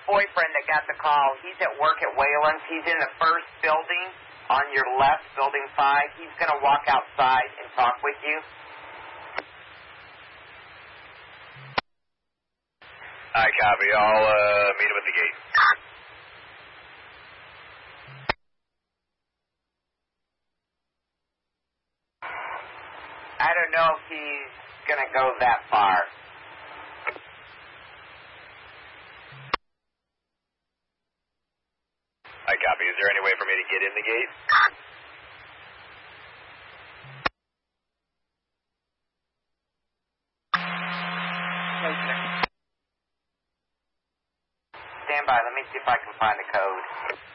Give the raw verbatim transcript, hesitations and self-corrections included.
boyfriend that got the call. He's at work at Wayland's. He's in the first building on your left, building five. He's going to walk outside and talk with you. I copy. I'll uh, meet him at the gate. I don't know if he's going to go that far. I copy. Is there any way for me to get in the gate? Stand by. Let me see if I can find the code.